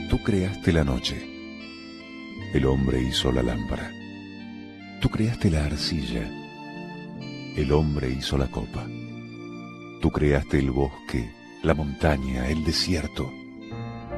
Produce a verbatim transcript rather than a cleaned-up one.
Tú creaste la noche, el hombre hizo la lámpara. Tú creaste la arcilla, el hombre hizo la copa. Tú creaste el bosque, la montaña, el desierto.